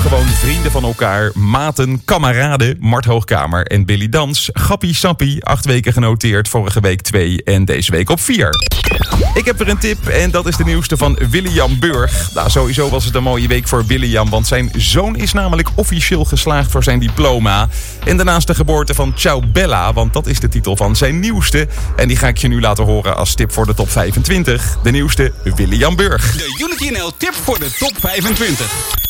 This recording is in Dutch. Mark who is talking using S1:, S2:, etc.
S1: gewoon vrienden van elkaar, maten, kameraden. Mart Hoogkamer en Billy Dans. Gappie Sappie, 8 weken genoteerd. Vorige week 2 en deze week op 4. Ik heb weer een tip en dat is de nieuwste van William Burg. Nou, sowieso was het een mooie week voor William, want zijn zoon is namelijk officieel geslaagd voor zijn diploma. En daarnaast de geboorte van Ciao Bella, want dat is de titel van zijn nieuwste. En die ga ik je nu laten horen als tip voor de top 25. De nieuwste William Burg.
S2: De Unity NL tip voor de top 25.